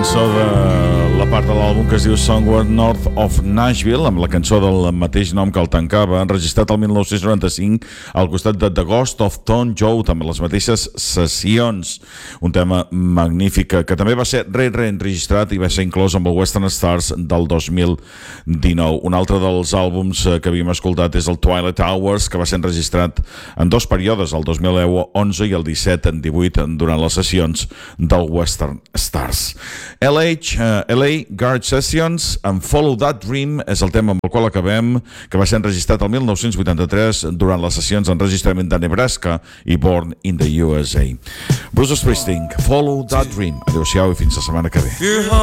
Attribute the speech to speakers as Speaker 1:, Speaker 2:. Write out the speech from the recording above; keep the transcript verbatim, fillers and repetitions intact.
Speaker 1: cançó de la part de l'àlbum que es diu Somewhere North of Nashville, amb la cançó del mateix nom que el tancava, enregistrat el dinou noranta-cinc al costat de The Ghost of Tom Joad, amb les mateixes sessions. Un tema magnífic que també va ser re-reenregistrat i va ser inclòs amb el Western Stars del dos mil dinou. Un altre dels àlbums que havíem escoltat és el Twilight Hours, que va ser enregistrat en dos períodes, el dos mil onze i el disset en divuit, durant les sessions del Western Stars. L H, uh, L A Garage Sessions amb Follow That Dream és el tema amb el qual acabem, que va ser enregistrat el dinou vuitanta-tres durant les sessions d'enregistrament de Nebraska i Born in the U S A. Bruce Springsteen, Follow That Dream. Adéu-siau i fins la setmana que ve.